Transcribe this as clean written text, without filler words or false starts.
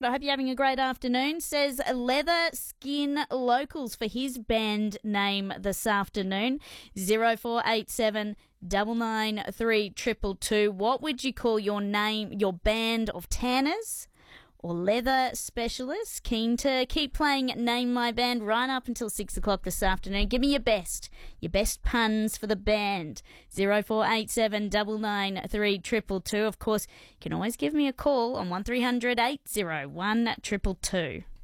but I hope you're having a great afternoon. Says Leather Skin Locals for his band name this afternoon. 0487 993 222. What would you call your name, your band of tanners or leather specialists? Keen to keep playing Name My Band right up until 6 o'clock this afternoon. Give me your best puns for the band. 0487 993 222. Of course, you can always give me a call on 1300 801 222.